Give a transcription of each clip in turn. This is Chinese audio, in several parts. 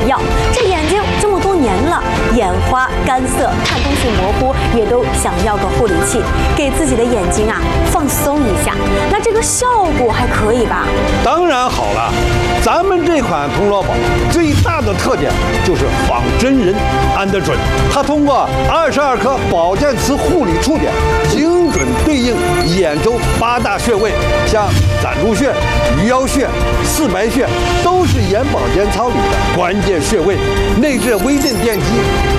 药。这眼睛这么多年了，眼花、干涩、看东西模糊，也都想要个护理器，给自己的眼睛啊放松一下。那这个效果还可以吧？ 当然好了，咱们这款铜锣宝最大的特点就是仿真人安得准。它通过22颗保健瓷护理触点，精准对应眼周8大穴位，像攒竹穴、鱼腰穴、四白穴，都是眼保健操里的关键穴位。内置微电电机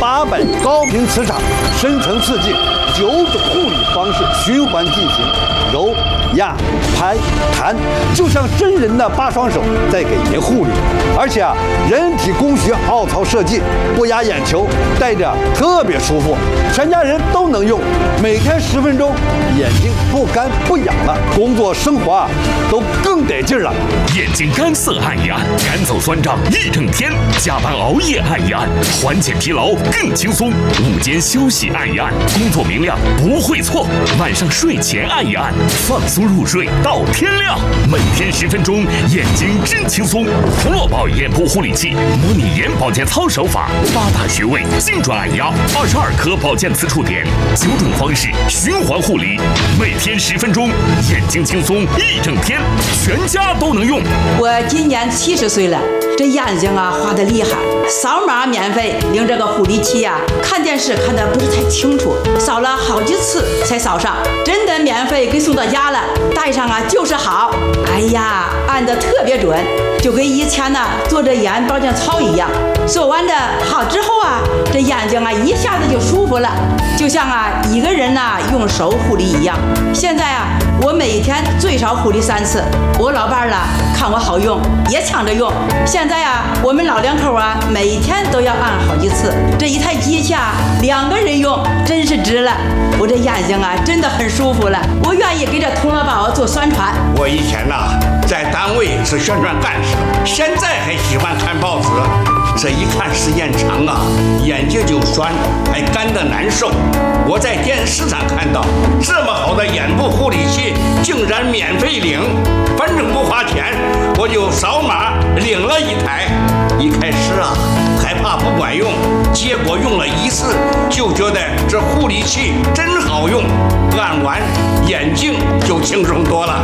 800高频磁场，深层刺激9种护理方式循环进行，揉、压、拍、弹，就像真人的8双手在给您护理。而且啊，人体工学凹槽设计，不压眼球，戴着特别舒服，全家人都能用。每天10分钟，眼睛不干不痒了，工作生活啊都更得劲了。 眼睛干涩按一按，赶走酸胀一整天，加班熬夜按一按，缓解疲劳更轻松。午间休息按一按，工作明亮不会错。晚上睡前按一按，放松入睡到天亮。每天10分钟，眼睛真轻松。铜锣宝眼部护理器，模拟眼保健操手法，8大穴位精准按压，22颗保健磁触点，9种方式循环护理。每天10分钟，眼睛轻松一整天，全家都能用。 我今年70岁了，这眼睛啊花得厉害，扫码免费领这个护理器啊，看电视看得不是太清楚，扫了好几次才扫上，真的免费给送到家了，戴上啊就是好。哎呀，按得特别准，就跟以前呢做着眼保健操一样。做完这好之后啊，这眼睛啊一下子就舒服了，就像啊一个人呢用手护理一样。现在啊，我每天最少护理3次。我老伴儿了看我好用，也抢着用。现在啊，我们老两口啊每天都要按好几次。这一台机器啊，2个人用真是值了。我这眼睛啊真的很舒服了，我愿意给这铜锣宝做宣传。 我以前呐在单位是宣传干事，现在还喜欢看报纸。这一看时间长啊，眼睛就酸，还干得难受。我在电视上看到这么好的眼部护理器，竟然免费领，反正不花钱，我就扫码领了一台。一开始啊害怕不管用，结果用了1次就觉得这护理器真好用，按完眼睛就轻松多了。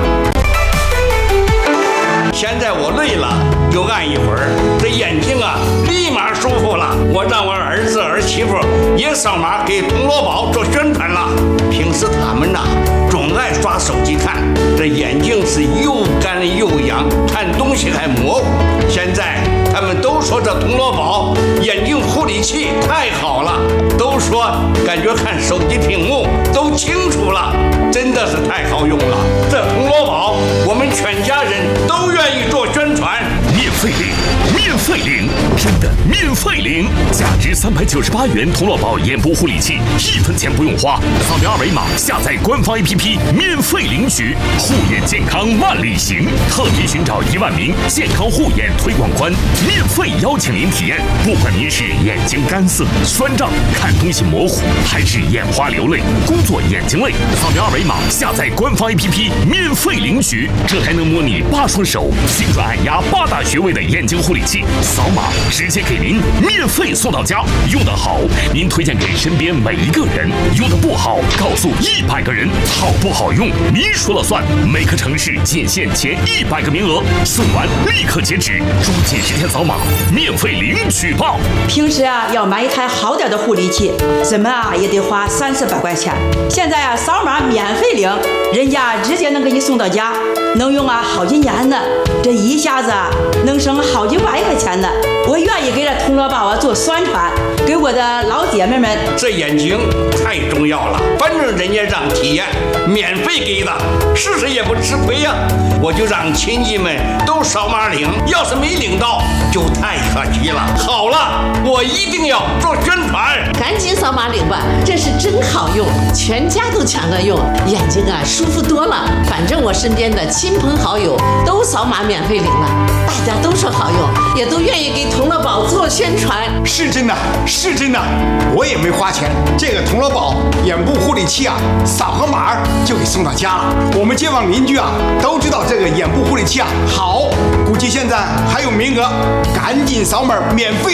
现在我累了就按一会儿，这眼睛啊立马舒服了。我让我儿子儿媳妇也扫码给铜锣宝做宣传了。平时他们呐总爱刷手机看，这眼睛是又干又痒，看东西还模糊。现在他们都说这铜锣宝眼睛护理器太好了，都说感觉看手机屏幕都清楚了，真的是太好用了。这铜锣宝我们全家人都愿意做宣传。 免费领，免费领，真的免费领！价值398元铜锣宝眼部护理器，1分钱不用花，扫描2维码下载官方 APP， 免费领取。护眼健康万里行，特别寻找1万名健康护眼推广官，免费邀请您体验。不管您是眼睛干涩、酸胀、看东西模糊，还是眼花流泪、工作眼睛累，扫描2维码下载官方 APP， 免费领取。这还能模拟8双手，精准按压8大穴位的眼睛护理器，扫码直接给您免费送到家。用得好，您推荐给身边每一个人；用得不好，告诉100个人。好不好用，您说了算。每个城市仅限前100个名额，送完立刻截止，抓紧时间扫码，免费领取吧。 平时啊要买一台好点的护理器，怎么啊也得花300-400块钱。现在啊扫码免费领，人家直接能给你送到家，能用啊好几年呢。这一下子啊能省好几万块钱呢。我愿意给这铜锣宝啊做宣传，给我的老姐妹们。 这眼睛太重要了，反正人家让体验，免费给的，试试也不吃亏呀。我就让亲戚们都扫码领，要是没领到就太可惜了。好了，我一定要做宣传， 赶紧扫码领吧，这是真好用，全家都抢着用，眼睛啊舒服多了。反正我身边的亲朋好友都扫码免费领了，大家都说好用，也都愿意给铜锣宝做宣传。 是真的，是真的，我也没花钱，这个铜锣宝眼部护理器啊，扫个码就给送到家了。我们街坊邻居啊都知道这个眼部护理器啊好，估计现在还有名额，赶紧扫码免费。